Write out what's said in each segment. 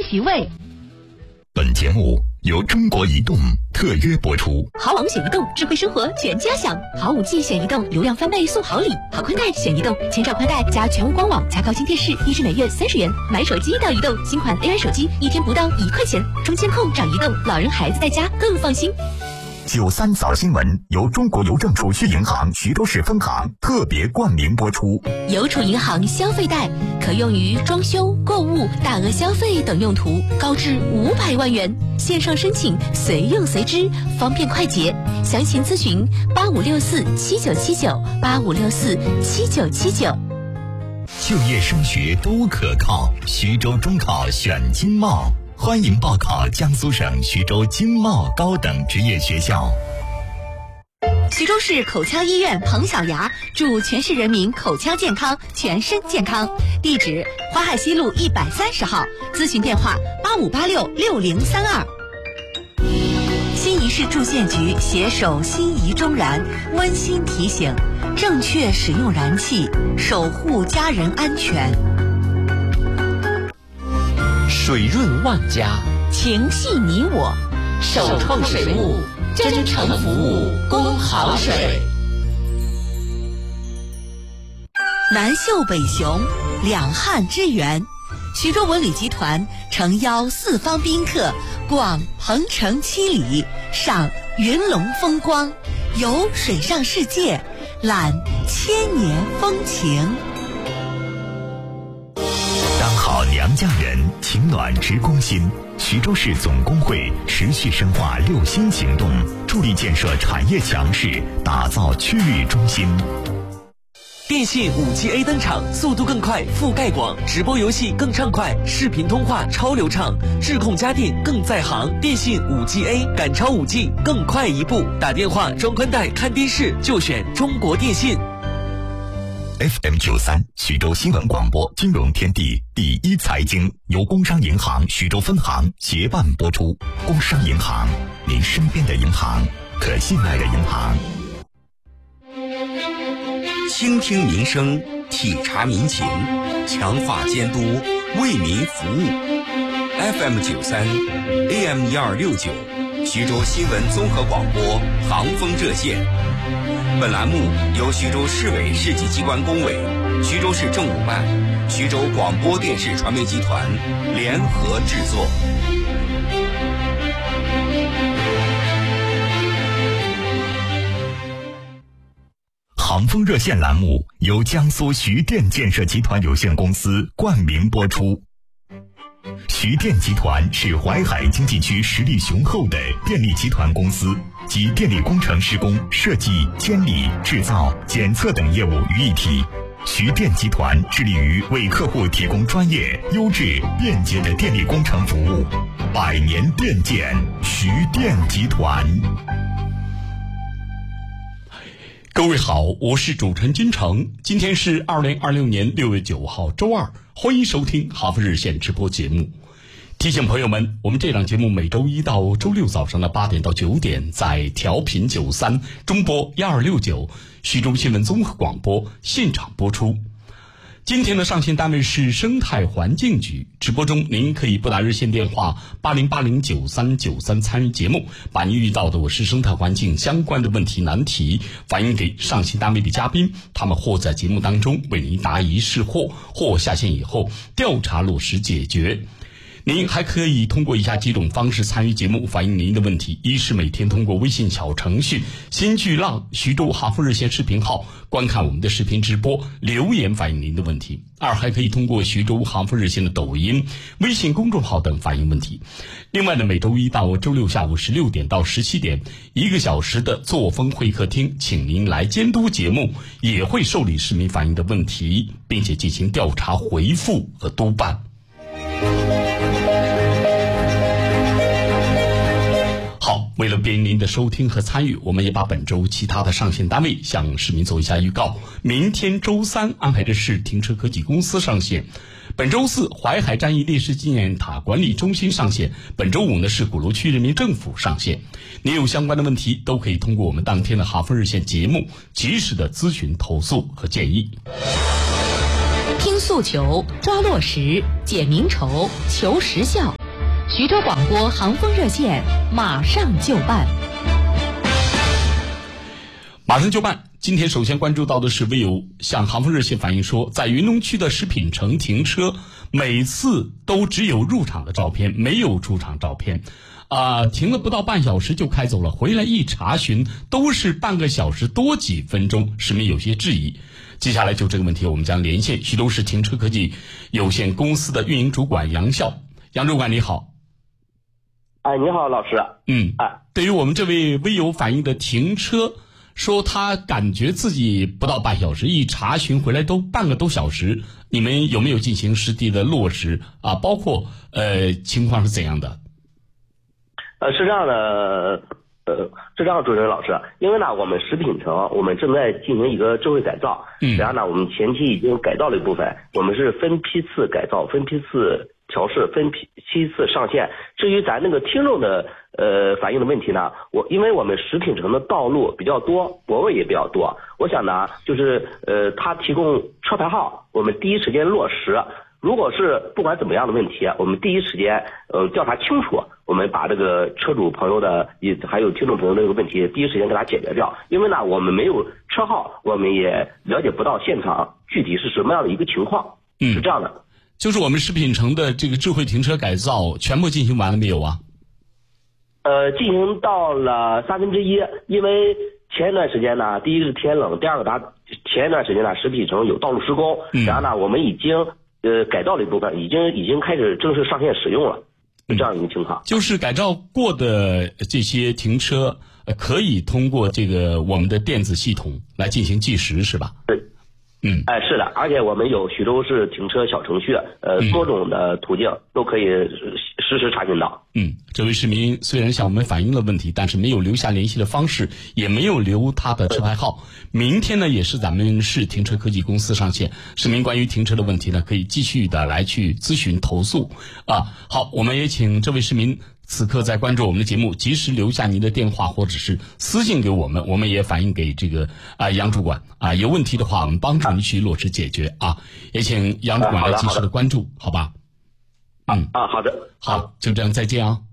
席位。 本节目由中国移动特约播出。 好网选移动，智慧生活全家享。好5G选移动，流量翻倍送好礼。好宽带选移动，千兆宽带加全屋官网加高清电视，一支每月30元。买手机到移动，新款 AI 手机1天不到1块钱。中监控找移动，老人孩子在家更放心。 93早新闻由中国邮政储蓄银行徐州市分行特别冠名播出。 邮储银行消费贷可用于装修、购物、大额消费等用途，高至500万元。线上申请，随用随支，方便快捷。详情咨询85647975647979。 就业升学都可靠，徐州中考选经贸。欢迎报考江苏省徐州经贸高等职业学校。 徐州市口腔医院彭小牙祝全市人民口腔健康，全身健康。地址：淮海西路130号，咨询电话85866032。新沂市住建局携手新沂中燃温馨提醒：正确使用燃气，守护家人安全。 水润万家， 情系你我， 首创水务，真诚服务，供好水。 南秀北雄，两汉之源。徐州文旅集团诚邀四方宾客逛鹏城7里，赏云龙风光，游水上世界，览千年风情。 当好娘家人，情暖直攻心。徐州市总工会持续深化6新行动，助力建设产业强势，打造区域中心。 电信5G A 登场，速度更快，覆盖广，直播游戏更畅快，视频通话超流畅，智控家电更在行。电信5G A 赶超5G，更快一步。打电话、装宽带、看电视就选中国电信。 FM93徐州新闻广播金融天地第一财经由工商银行徐州分行协办播出。工商银行，您身边的银行，可信赖的银行。 倾听民生，体察民情，强化监督，为民服务。FM93 AM1269徐州新闻综合广播航风热线。本栏目由徐州市委市级机关工委、徐州市政务办、徐州广播电视传媒集团联合制作。 航风热线栏目由江苏徐电建设集团有限公司冠名播出。徐电集团是淮海经济区实力雄厚的电力集团公司，集电力工程施工、设计、监理、制造、检测等业务于一体。徐电集团致力于为客户提供专业、优质、便捷的电力工程服务。100年电建，徐电集团。 各位好，我是主持人金城，今天是2026年6月9号周二，欢迎收听航风热线直播节目。提醒朋友们，我们这档节目每周一到周六早上的8点到9点，在调频93中波1269徐州新闻综合广播现场播出。今天的上线单位是生态环境局，直播中您可以拨打热线电话80809393参与节目，把您遇到的我市生态环境相关的问题难题反映给上线单位的嘉宾，他们或在节目当中为您答疑释惑，或下线以后调查落实解决。您还可以通过以下几种方式参与节目，反映您的问题：一是每天通过微信小程序新巨浪徐州航风热线视频号观看我们的视频直播，留言反映您的问题；二还可以通过徐州航风热线的抖音、微信公众号等反映问题。另外呢，每周一到周六下午16点到17点，1个小时的作风会客厅，请您来监督节目，也会受理市民反映的问题，并且进行调查回复和督办。好，为了便于您的收听和参与，我们也把本周其他的上线单位向市民做一下预告。明天周三安排的是停车科技公司上线，本周四淮海战役烈士纪念塔管理中心上线，本周五呢是鼓楼区人民政府上线。您有相关的问题都可以通过我们当天的航风热线节目及时的咨询投诉和建议。 听诉求，抓落实，解民愁，求实效。 徐州广播航风热线马上就办。 马上就办。今天首先关注到的是微友向航风热线反映说，在云龙区的食品城停车，每次都只有入场的照片，没有出场照片。停了不到半小时就开走了，回来一查询都是半个小时多几分钟，市民有些质疑。接下来就这个问题，我们将连线徐州市停车科技有限公司的运营主管杨笑。杨主管你好。 你好，老师。 对于我们这位微友反映的停车，说他感觉自己不到半小时，一查询回来都半个多小时，你们有没有进行实地的落实啊？包括情况是怎样的？ 是这样的，是这样，主持人老师，因为呢，我们食品城我们正在进行一个智慧改造，然后呢，我们前期已经改造了一部分，我们是分批次改造，分批次调试，分批次上线。至于咱那个听众的反映的问题呢，因为我们食品城的道路比较多，泊位也比较多，我想呢，就是他提供车牌号，我们第一时间落实。如果是不管怎么样的问题，我们第一时间调查清楚，我们把这个车主朋友的还有听众朋友的这个问题第一时间给他解决掉。因为呢，我们没有车号，我们也了解不到现场具体是什么样的一个情况。是这样的。 就是我们食品城的这个智慧停车改造全部进行完了没有啊？ 进行到了1/3，因为前一段时间呢，第一个是天冷，第二个前一段时间呢，食品城有道路施工，然后呢，我们已经改造了一部分，已经开始正式上线使用了，是这样一个情况。 就是改造过的这些停车，可以通过这个我们的电子系统来进行计时，是吧？ 对。是的，而且我们有徐州市停车小程序，多种的途径都可以实时查询到。 这位市民虽然向我们反映了问题，但是没有留下联系的方式，也没有留他的车牌号。明天呢，也是咱们市停车科技公司上线，市民关于停车的问题呢，可以继续的来去咨询投诉好，我们也请这位市民此刻在关注我们的节目，及时留下您的电话或者是私信给我们，我们也反映给这个杨主管有问题的话，我们帮助您去落实解决也请杨主管来及时的关注，好吧？ 好的， 好，就这样，再见啊！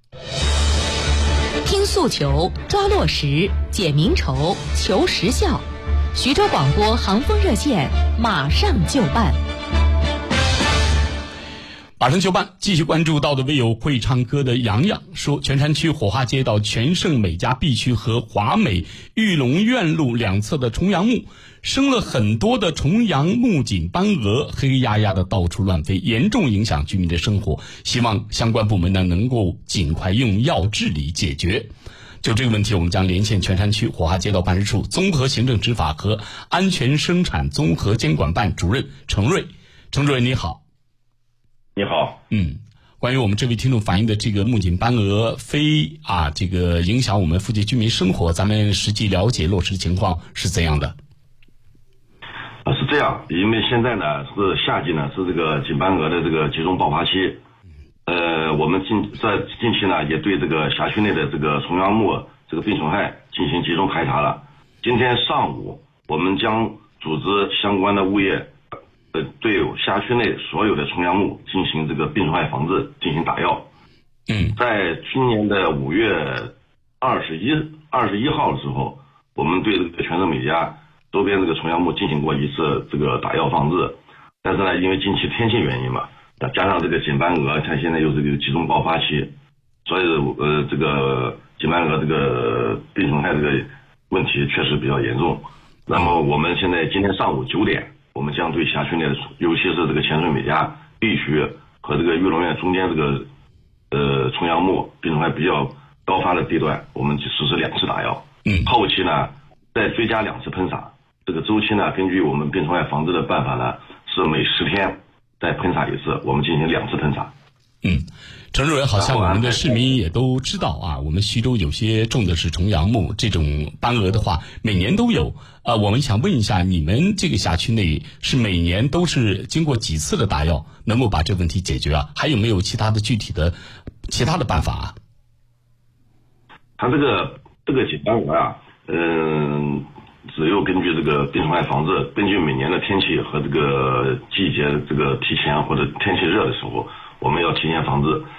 听诉求，抓落实，解民愁，求实效。徐州广播航风热线马上就办。 马上就办。继续关注到的微友会唱歌的洋洋说，全山区火化街道全盛美家 B 区和华美玉龙院路两侧的重阳木生了很多的重阳木槿斑蛾，黑压压的到处乱飞，严重影响居民的生活，希望相关部门呢能够尽快用药治理解决。就这个问题，我们将连线全山区火化街道办事处综合行政执法和安全生产综合监管办主任程瑞。程主任你好。 你好。 关于我们这位听众反映的这个木槿斑蛾飞这个影响我们附近居民生活，咱们实际了解落实情况是怎样的？ 是这样，因为现在呢是夏季呢，是这个锦斑蛾的这个集中爆发期。我们在近期呢也对这个辖区内的这个重阳木这个病虫害进行集中排查了。今天上午我们将组织相关的物业对辖区内所有的重阳木进行这个病虫害防治进行打药。在去年的5月21号的时候，我们对这个全盛美家周边这个重阳木进行过一次这个打药防治，但是呢，因为近期天气原因嘛，加上这个锦斑蛾它现在又是这个集中爆发期，所以这个锦斑蛾这个病虫害这个问题确实比较严重。那么我们现在今天上午9点，我们将对辖区内的，尤其是这个前顺美家 B 区和这个玉龙院中间这个重阳木病虫害比较高发的地段，我们实施2次打药。后期呢再追加2次喷洒。这个周期呢，根据我们病虫害防治的办法呢，是每10天再喷洒一次，我们进行2次喷洒。 程主任，好像我们的市民也都知道我们徐州有些种的是重阳木，这种斑蛾的话每年都有。我们想问一下，你们这个辖区内是每年都是经过几次的打药，能够把这个问题解决还有没有其他的具体的其他的办法它这个锦斑蛾只有根据这个病虫害防治，根据每年的天气和这个季节这个提前或者天气热的时候，我们要提前防治。